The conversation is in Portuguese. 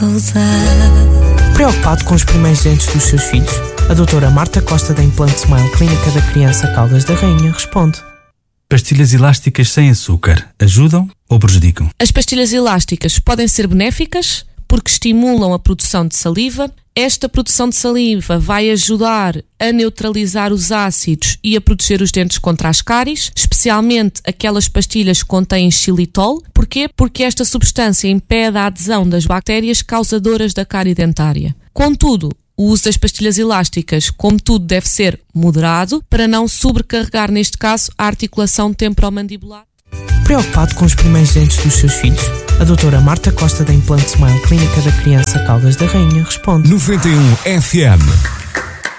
Preocupado com os primeiros dentes dos seus filhos? A doutora Marta Costa da Implant Smile Clínica da Criança Caldas da Rainha responde: pastilhas elásticas sem açúcar ajudam ou prejudicam? As pastilhas elásticas podem ser benéficas porque estimulam a produção de saliva. Esta produção de saliva vai ajudar a neutralizar os ácidos e a proteger os dentes contra as cáries, especialmente aquelas pastilhas que contêm xilitol. Porquê? Porque esta substância impede a adesão das bactérias causadoras da cárie dentária. Contudo, o uso das pastilhas elásticas, como tudo, deve ser moderado para não sobrecarregar, neste caso, a articulação temporomandibular. Preocupado com os primeiros dentes dos seus filhos? A doutora Marta Costa da Implant Smile Clínica da Criança Caldas da Rainha responde: 91 FM.